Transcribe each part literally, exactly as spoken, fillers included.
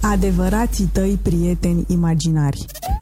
Adevărații tăi prieteni imaginari.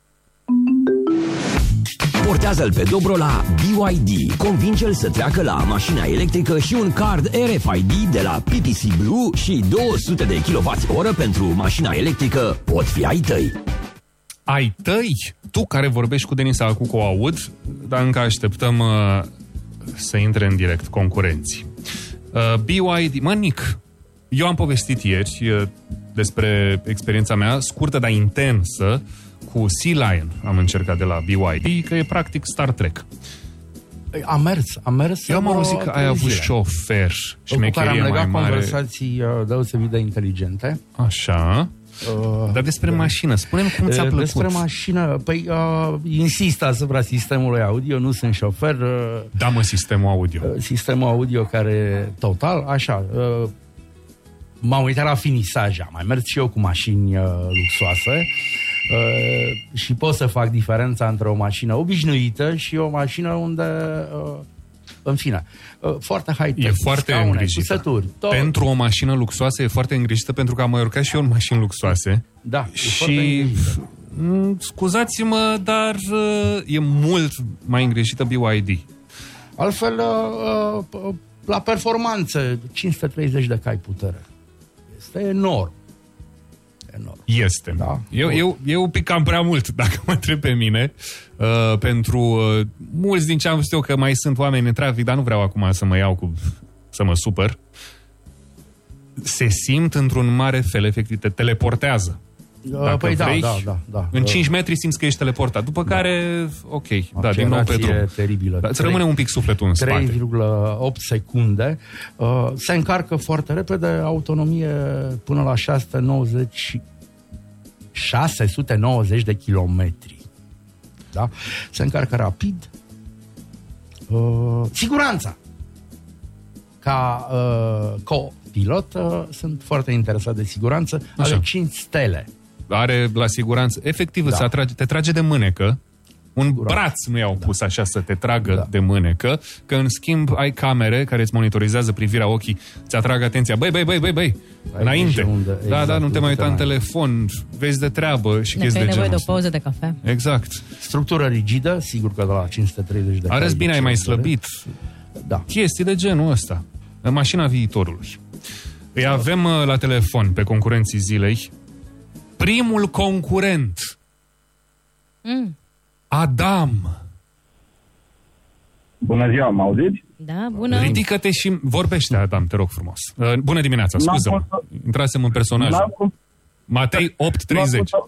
Portează-l pe Dobro la B Y D. Convinge-l să treacă la mașina electrică și un card R F I D de la P T C Blue și două sute de kilowați oră pentru mașina electrică pot fi ai tăi. Ai tăi? Tu care vorbești cu Denis acum că o aud, dar încă așteptăm uh, să intre în direct concurenții. Uh, B Y D, mă, Nic, eu am povestit ieri uh, despre experiența mea scurtă, dar intensă, cu Sea Lion am încercat de la B Y D, că e practic Star Trek. Am mers, am mers. Eu am auzit că ai avut șofer și cu care am legat mai conversații uh, deosebit de inteligente. Așa. Uh, Dar despre de, mașină, spune-mi cum ți-a plăcut. Despre mașină, păi uh, insist asupra sistemului audio, nu sunt șofer. Uh, da, mă, sistemul audio. Uh, sistemul audio care, total, așa, uh, m-am uitat la finisaj, am mai mers și eu cu mașini uh, luxoase. Uh, și pot să fac diferența între o mașină obișnuită și o mașină unde, uh, în fine, uh, foarte high-tech, e foarte scaune, îngrijită. cusături, pentru o mașină luxoasă e foarte îngrijită, pentru că am mai urcat și eu în mașini luxoase. Da, și scuzați-mă, dar uh, e mult mai îngrijită B Y D. Altfel, uh, uh, la performanță, cinci sute treizeci de cai putere. Este enorm. Enorm. Este. Da? Eu, eu, eu un pic cam prea mult, dacă mă întreb pe mine, uh, pentru uh, mulți din ce am văzut eu, că mai sunt oameni în trafic, dar nu vreau acum să mă iau cu, să mă supăr. Se simt într-un mare fel, efectiv, te teleportează. Dacă păi vrei, da, da, da, în da. cinci metri simți că ești teleportat. După da. care, ok, da, din nou pe drum. Teribilă. Da, îți rămâne un pic sufletul în spate. trei virgulă opt secunde. Uh, se încarcă foarte repede, autonomie până la șase sute nouăzeci, șase sute nouăzeci de kilometri. Da? Se încarcă rapid. Uh, siguranța. Ca uh, co-pilot uh, sunt foarte interesat de siguranță. Așa. Are cinci stele. Are la siguranță. Efectiv, da. atrage, te trage de mânecă. Un siguranță. Braț nu i-au pus da. așa să te tragă da. de mânecă, că în schimb ai camere care îți monitorizează privirea ochii, îți atrag atenția. Băi, băi, băi, băi, băi, înainte. Unde, da, exact, da, nu te mai uita în telefon, vezi de treabă și chestii de genul. nevoie de o pauză de cafea. Exact. Structură rigidă, sigur că de la cinci sute treizeci de arăți bine, ai mai slăbit. Da. Chestii de genul ăsta. În mașina viitorului. Îi avem la telefon pe concurenții zilei. Primul concurent. Mm. Adam. Bună ziua, mă auziți? Da, bună. Ridică-te și vorbește, Adam, te rog frumos. Bună dimineața, scuză-mă. Intrasem în personaj. Cum... Matei opt treizeci. Să...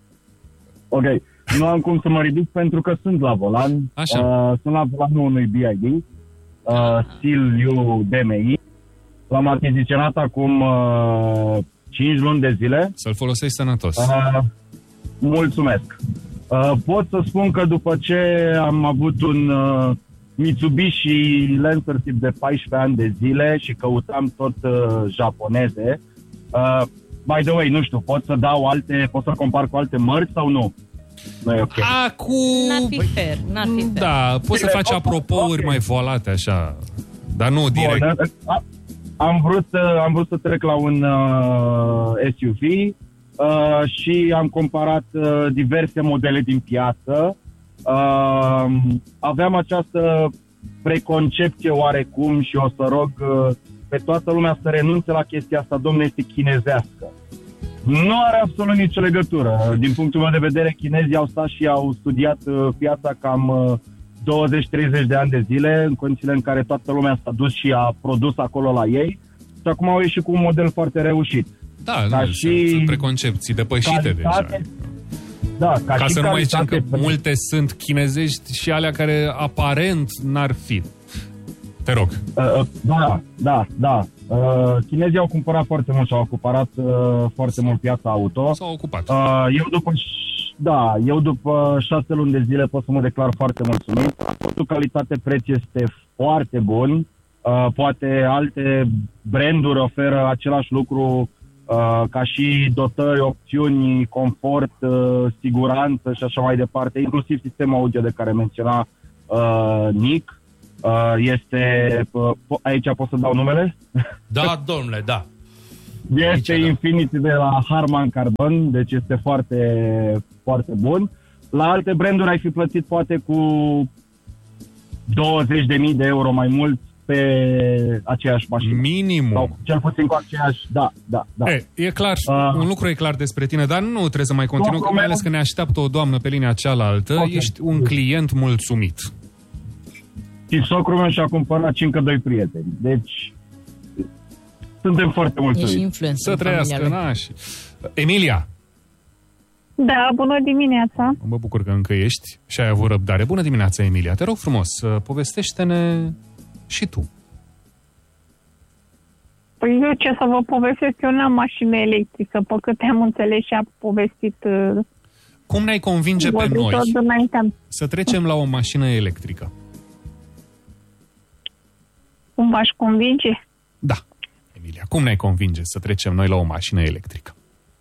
Ok. Nu am cum să mă ridic pentru că sunt la volan. Așa. Uh, sunt la volanul unui B I D. Uh, Silviu D M I. L-am achiziționat acum uh, cinci luni de zile. Să-l folosești sănătos. Uh, mulțumesc. Uh, pot să spun că după ce am avut un uh, Mitsubishi Lancer tip de paisprezece ani de zile și căutam tot uh, japoneze, uh, by the way, nu știu, pot să dau alte, pot să compar cu alte mărci sau nu? Nu e ok. Acum... N-ar fi fair, n-ar fi fair. Da, poți să faci apropouri okay. mai volate așa, dar nu direct. Bun, am vrut, am vrut să trec la un uh, S U V uh, și am comparat uh, diverse modele din piață. Uh, aveam această preconcepție oarecum și o să rog uh, pe toată lumea să renunțe la chestia asta, domnule, este chinezească. Nu are absolut nicio legătură. Din punctul meu de vedere, chinezii au stat și au studiat uh, piața cam uh, douăzeci treizeci de ani de zile, în condițiile în care toată lumea s-a dus și a produs acolo la ei și acum au ieșit cu un model foarte reușit. Da, ca nu, și sunt preconcepții depășite deja. Da, ca ca și să nu mai zicem că pe... multe sunt chinezești și alea care aparent n-ar fi. Te rog. Uh, da, da, da. Uh, chinezii au cumpărat foarte mult și au ocupat uh, foarte mult piața auto. S-au ocupat. Uh, eu după Da, eu după șase luni de zile pot să mă declar foarte mulțumit. Raportul calitate-preț este foarte bun. Uh, poate alte branduri oferă același lucru uh, ca și dotări, opțiuni, confort, uh, siguranță și așa mai departe, inclusiv sistemul audio de care menționa uh, Nic. Uh, este... Uh, aici pot să dau numele? Da, domnule, da. Este Infinity de la Harman Kardon, deci este foarte, foarte bun. La alte branduri ai fi plătit poate cu douăzeci de mii de euro mai mult pe aceeași mașină. Minimum. Sau cel puțin cu aceeași, da, da, da. E, e clar, uh, un lucru e clar despre tine, dar nu trebuie să mai continuăm, că mai ales că ne așteaptă o doamnă pe linia cealaltă. Okay. Ești un client mulțumit. Și socrul meu și-a cumpărat și încă doi prieteni. Deci, suntem foarte mulțumiți. Ești influencer. Să trăiască, na, și... Emilia. Da, bună dimineața. Mă bucur că încă ești și ai avut răbdare. Bună dimineața, Emilia. Te rog frumos, povestește-ne și tu. Păi eu ce să vă povestesc, eu n-am mașină electrică, pe câte am înțeles și a povestit... Cum ne-ai convinge pe noi să trecem la o mașină electrică? Cum v-aș convinge? Da, Emilia, cum ne-ai convinge să trecem noi la o mașină electrică?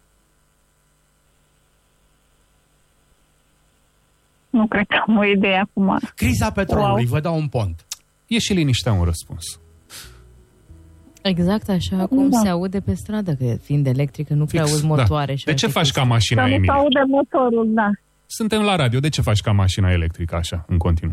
Nu cred că am o idee acum. Criza petrolului, wow. Vă dau un pont. E și liniștea un răspuns. Exact așa cum da. se aude pe stradă, că fiind electrică nu prea auzi motoare. Da. Și de ce faci ca mașina, Emilia? Să nu se aude motorul, da. Suntem la radio, de ce faci ca mașina electrică așa, în continuu?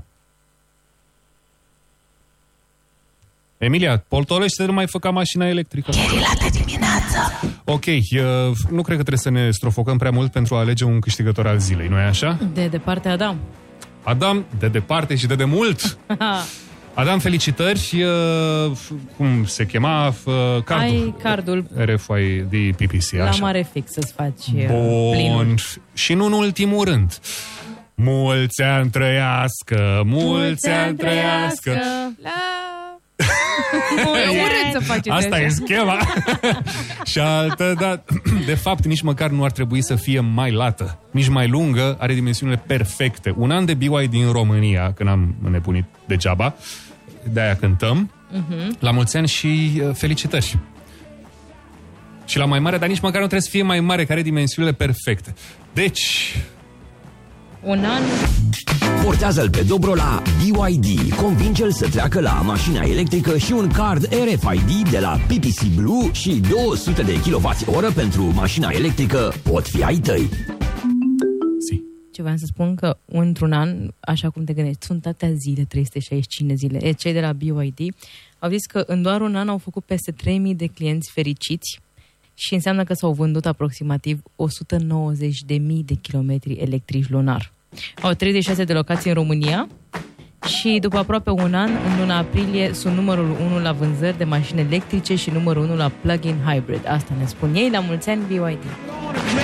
Emilia, poltolește, nu mai fă ca mașina electrică. Gherilată dimineața. Ok, uh, nu cred că trebuie să ne strofocăm prea mult pentru a alege un câștigător al zilei, nu-i așa? De departe, Adam. Adam, de departe și de demult. Adam, felicitări. Uh, cum se chema? Uh, cardul. Ai cardul. R F I D P P C, la așa. mare fix să-ți faci uh, Bun. plinul. Și nu în ultimul rând. Mulți ani trăiască, mulți ani trăiască. La... E urât să faceți asta așa. e schema. Și altă dată, de fapt, nici măcar nu ar trebui să fie mai lată, nici mai lungă, are dimensiunile perfecte. Un an de B Y D în România, când am nebunit degeaba, de-aia cântăm. Uh-huh. La mulți ani și felicitări. Și la mai mare, dar nici măcar nu trebuie să fie mai mare, care are dimensiunile perfecte. Deci... Un an... Portează-l pe Dobro la B Y D. Convinge-l să treacă la mașina electrică și un card R F I D de la P P C Blue și două sute de kilowați oră pentru mașina electrică pot fi ai tăi. Si. Ce vreau să spun că într-un an, așa cum te gândești, sunt atâtea zile, trei sute șaizeci și cinci de zile. Cei de la B Y D au zis că în doar un an au făcut peste trei mii de clienți fericiți și înseamnă că s-au vândut aproximativ o sută nouăzeci de mii de kilometri electrici lunar. Au treizeci și șase de locații în România și după aproape un an, în luna aprilie, sunt numărul unu la vânzări de mașini electrice și numărul unu la plug-in hybrid. Asta ne spun ei. La mulți ani, B Y D.